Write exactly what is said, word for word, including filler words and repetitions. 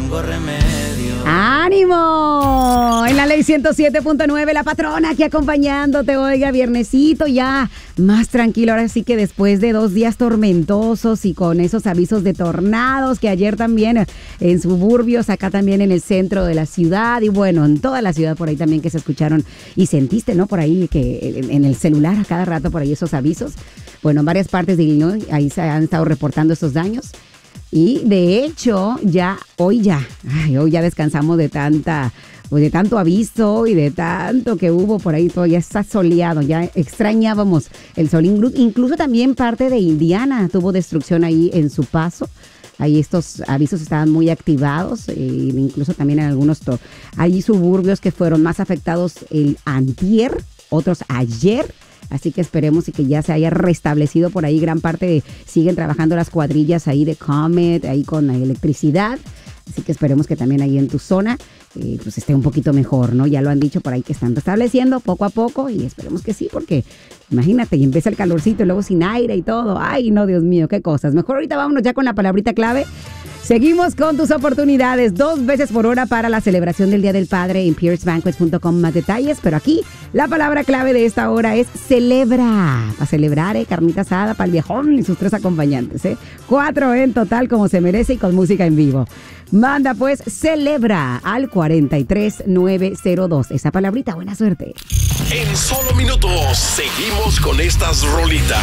tengo remedio. ¡Ánimo! En la ley ciento siete punto nueve, la patrona aquí acompañándote. Oiga, viernesito ya más tranquilo. Ahora sí que después de dos días tormentosos y con esos avisos de tornados que ayer también en suburbios, acá también en el centro de la ciudad y bueno, en toda la ciudad por ahí también que se escucharon y sentiste, ¿no? Por ahí que en el celular a cada rato por ahí esos avisos. Bueno, en varias partes de Illinois ahí se han estado reportando esos daños. Y de hecho, ya, hoy ya, ay, hoy ya descansamos de tanta, pues de tanto aviso y de tanto que hubo por ahí, todo ya está soleado, ya extrañábamos el sol. Incluso también parte de Indiana tuvo destrucción ahí en su paso. Ahí estos avisos estaban muy activados, e incluso también en algunos, to- hay suburbios que fueron más afectados el antier, otros ayer. Así que esperemos y que ya se haya restablecido por ahí gran parte. De, siguen trabajando las cuadrillas ahí de Comet, ahí con la electricidad. Así que esperemos que también ahí en tu zona eh, pues esté un poquito mejor, ¿no? Ya lo han dicho por ahí que están restableciendo poco a poco y esperemos que sí, porque imagínate, y empieza el calorcito y luego sin aire y todo. Ay, no, Dios mío, qué cosas. Mejor ahorita vámonos ya con la palabrita clave. Seguimos con tus oportunidades, dos veces por hora para la celebración del Día del Padre en pierce banquets punto com. Más detalles, pero aquí la palabra clave de esta hora es celebra. Para celebrar, ¿eh? Carnita asada para el viejón y sus tres acompañantes, ¿eh? Cuatro en total, como se merece y con música en vivo. Manda pues celebra al cuarenta y tres nueve cero dos. Esa palabrita, buena suerte. En solo minutos, seguimos con estas rolitas.